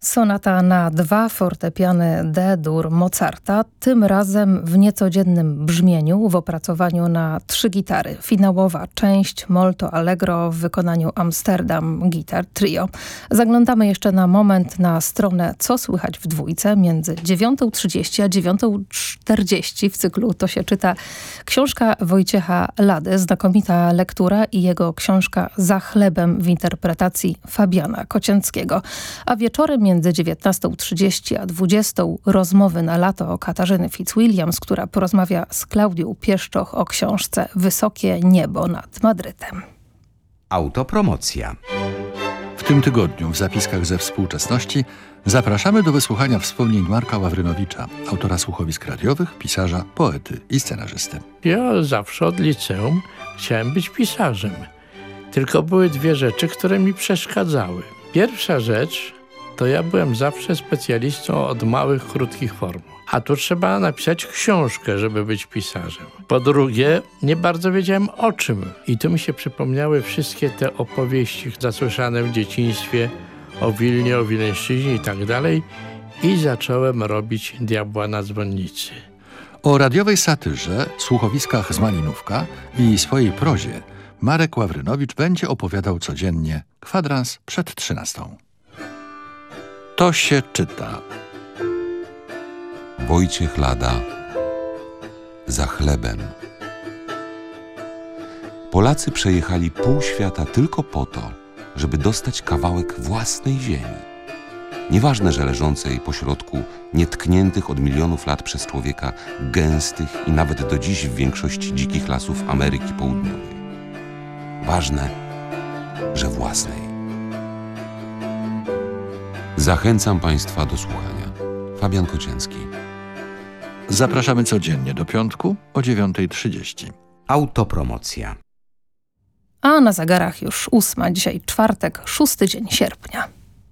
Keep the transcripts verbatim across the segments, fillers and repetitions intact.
Sonata na dwa fortepiany D-dur Mozarta, tym razem w niecodziennym brzmieniu w opracowaniu na trzy gitary. Finałowa część Molto Allegro w wykonaniu Amsterdam Guitar Trio. Zaglądamy jeszcze na moment na stronę Co słychać w dwójce między dziewiątą trzydzieści a dziewiątą czterdzieści w cyklu To się czyta. Książka Wojciecha Lady, znakomita lektura i jego książka Za chlebem w interpretacji Fabiana Kocięckiego. A wieczorem między dziewiętnastą trzydzieści a dwudziestą rozmowy na lato Katarzyny Fitzwilliams, która porozmawia z Klaudią Pieszczoch o książce Wysokie niebo nad Madrytem. Autopromocja. W tym tygodniu w zapiskach ze współczesności zapraszamy do wysłuchania wspomnień Marka Ławrynowicza, autora słuchowisk radiowych, pisarza, poety i scenarzysty. Ja zawsze od liceum chciałem być pisarzem. Tylko były dwie rzeczy, które mi przeszkadzały. Pierwsza rzecz to ja byłem zawsze specjalistą od małych, krótkich form. A tu trzeba napisać książkę, żeby być pisarzem. Po drugie, nie bardzo wiedziałem o czym. I tu mi się przypomniały wszystkie te opowieści zasłyszane w dzieciństwie o Wilnie, o Wileńszczyźnie i tak dalej. I zacząłem robić Diabła na dzwonnicy. O radiowej satyrze, słuchowiskach z Malinówka i swojej prozie Marek Ławrynowicz będzie opowiadał codziennie kwadrans przed trzynastą. To się czyta. Wojciech Lada. Za chlebem. Polacy przejechali pół świata tylko po to, żeby dostać kawałek własnej ziemi. Nieważne, że leżącej pośrodku nietkniętych od milionów lat przez człowieka gęstych i nawet do dziś w większości dzikich lasów Ameryki Południowej. Ważne, że własnej. Zachęcam Państwa do słuchania. Fabian Kocięcki. Zapraszamy codziennie do piątku o dziewiątej trzydzieści. Autopromocja. A na zegarach już ósma, dzisiaj czwartek, szósty dzień sierpnia.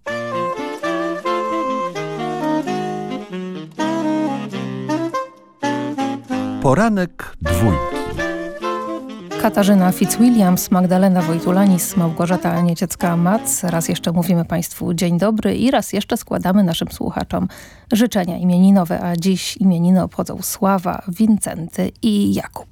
Poranek dwójki. Katarzyna Fitzwilliams, Magdalena Wojtulanis, Małgorzata Nieciecka-Mac. Raz jeszcze mówimy Państwu dzień dobry i raz jeszcze składamy naszym słuchaczom życzenia imieninowe, a dziś imieniny obchodzą Sława, Wincenty i Jakub.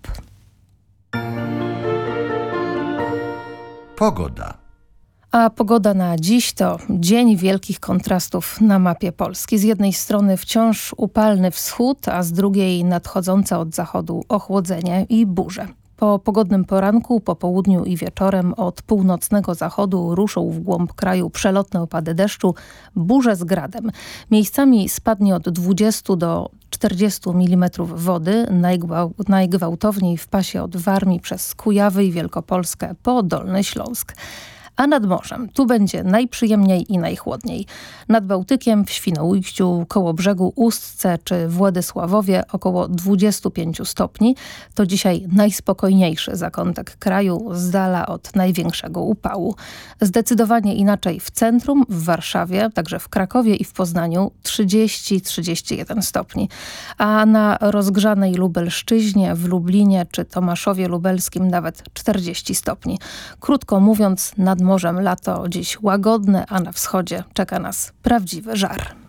Pogoda. A pogoda na dziś to dzień wielkich kontrastów na mapie Polski. Z jednej strony wciąż upalny wschód, a z drugiej nadchodzące od zachodu ochłodzenie i burze. Po pogodnym poranku, po południu i wieczorem od północnego zachodu ruszą w głąb kraju przelotne opady deszczu, burze z gradem. Miejscami spadnie od dwudziestu do czterdziestu milimetrów wody, najgwał, najgwałtowniej w pasie od Warmii przez Kujawy i Wielkopolskę po Dolny Śląsk. A nad morzem tu będzie najprzyjemniej i najchłodniej. Nad Bałtykiem, w Świnoujściu, Kołobrzegu, Ustce czy Władysławowie około dwudziestu pięciu stopni. To dzisiaj najspokojniejszy zakątek kraju, z dala od największego upału. Zdecydowanie inaczej w centrum, w Warszawie, także w Krakowie i w Poznaniu trzydzieści do trzydziestu jeden stopni. A na rozgrzanej Lubelszczyźnie, w Lublinie czy Tomaszowie Lubelskim nawet czterdzieści stopni. Krótko mówiąc, nad morzem lato dziś łagodne, a na wschodzie czeka nas prawdziwy żar.